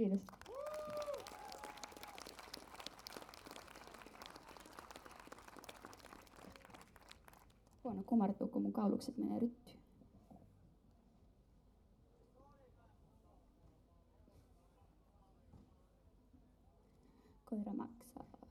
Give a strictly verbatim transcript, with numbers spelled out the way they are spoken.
Kiitos. Huono kumartuu, kun mun kaulukset menee ryttyyn. Koira maksaa.